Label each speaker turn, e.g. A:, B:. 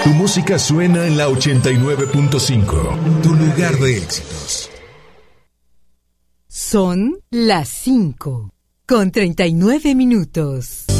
A: Tu música suena en la 89.5, tu lugar de éxitos.
B: Son las 5:39.